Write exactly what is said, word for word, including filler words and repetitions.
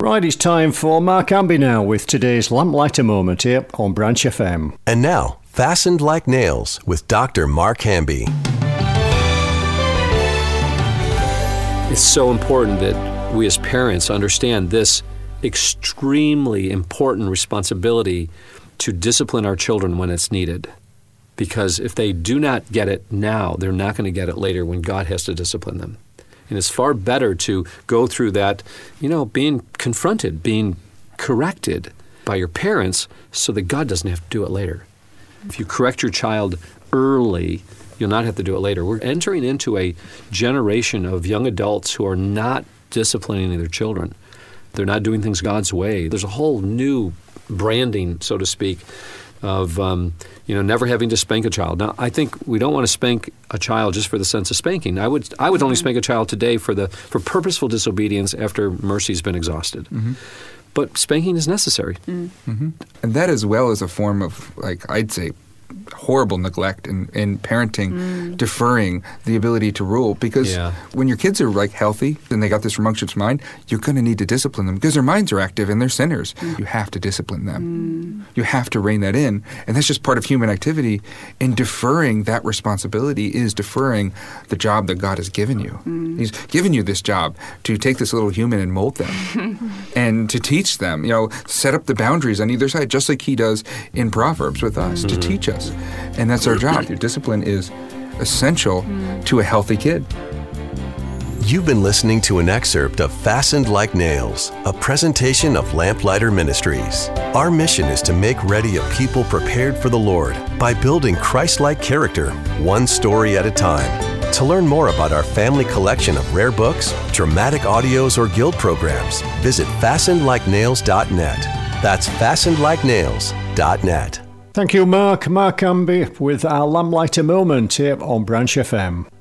Right, it's time for Mark Amby now with today's Lamplighter Moment here on Branch F M. And now, Fastened Like Nails with Doctor Mark Hamby. It's so important that we as parents understand this extremely important responsibility to discipline our children when it's needed. Because if they do not get it now, they're not going to get it later when God has to discipline them. And it's far better to go through that, you know, being confronted, being corrected by your parents so that God doesn't have to do it later. If you correct your child early, you'll not have to do it later. We're entering into a generation of young adults who are not disciplining their children. They're not doing things God's way. There's a whole new branding, so to speak, of um, you know, never having to spank a child. Now, I think we don't want to spank a child just for the sense of spanking. I would I would only spank a child today for the for purposeful disobedience after mercy's been exhausted. Mm-hmm. But spanking is necessary. Mm-hmm. And that as well is a form of, like, I'd say, horrible neglect in, in parenting, mm. deferring the ability to rule. Because yeah. when your kids are like healthy and they got this rambunctious mind, you're going to need to discipline them because their minds are active and they're sinners. Mm. You have to discipline them. Mm. You have to rein that in. And that's just part of human activity. And deferring that responsibility is deferring the job that God has given you. Mm. He's given you this job to take this little human and mold them and to teach them, you know, set up the boundaries on either side, just like he does in Proverbs with us, mm-hmm. to teach us. And that's our job. Your discipline is essential mm. to a healthy kid. You've been listening to an excerpt of Fastened Like Nails, a presentation of Lamplighter Ministries. Our mission is to make ready a people prepared for the Lord by building Christ-like character, one story at a time. To learn more about our family collection of rare books, dramatic audios, or guild programs, visit fastened like nails dot net. That's fastened like nails dot net. Thank you, Mark. Mark Amby with our Lamplighter Moment here on Branch F M.